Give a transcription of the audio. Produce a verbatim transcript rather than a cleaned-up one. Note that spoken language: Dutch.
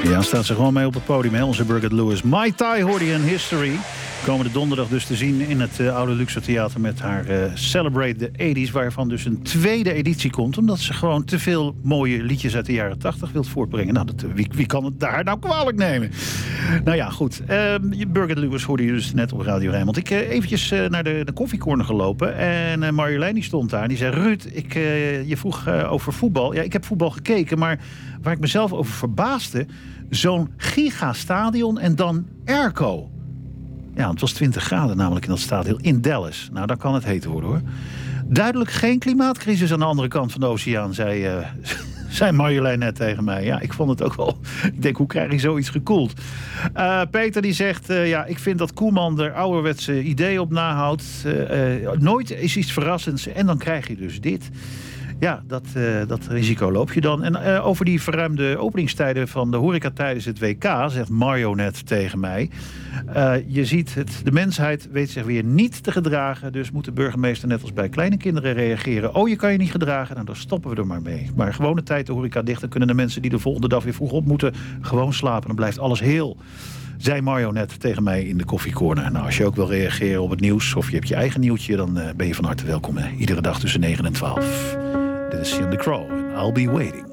Ja, staat ze gewoon mee op het podium, hè? Onze Birgit Lewis. Mai Tai hoorde je in History. Komende donderdag dus te zien in het uh, Oude Luxor Theater met haar uh, Celebrate the tachtiger, waarvan dus een tweede editie komt, omdat ze gewoon te veel mooie liedjes uit de jaren tachtig wilt voortbrengen. Nou, dat, wie, wie kan het daar nou kwalijk nemen? Nou ja, goed. Uh, Birgit Lewis hoorde je dus net op Radio Rijnmond. Ik uh, eventjes uh, naar de, de koffiecorner gelopen en uh, Marjolein die stond daar en die zei: Ruud, ik, uh, je vroeg uh, over voetbal. Ja, ik heb voetbal gekeken, maar waar ik mezelf over verbaasde, zo'n gigastadion en dan airco. Ja, het was twintig graden namelijk in dat stadion in Dallas. Nou, daar kan het heet worden, hoor. Duidelijk geen klimaatcrisis aan de andere kant van de oceaan, zei, uh, zei Marjolein net tegen mij. Ja, ik vond het ook wel. Ik denk, hoe krijg je zoiets gekoeld? Uh, Peter die zegt, uh, ja, ik vind dat Koeman er ouderwetse ideeën op nahoudt. Uh, uh, nooit is iets verrassends en dan krijg je dus dit. Ja, dat, uh, dat risico loop je dan. En uh, over die verruimde openingstijden van de horeca tijdens het W K, zegt Mario net tegen mij. Uh, je ziet, het, de mensheid weet zich weer niet te gedragen. Dus moet de burgemeester net als bij kleine kinderen reageren. Oh, je kan je niet gedragen, nou dan stoppen we er maar mee. Maar gewone tijd de horeca dicht, dan kunnen de mensen die de volgende dag weer vroeg op moeten gewoon slapen. Dan blijft alles heel. Zei Mario net tegen mij in de koffiecorner. Nou, als je ook wil reageren op het nieuws of je hebt je eigen nieuwtje, dan uh, ben je van harte welkom. Hè? Iedere dag tussen negen en twaalf. Dit is Jan de Crow en I'll Be Waiting.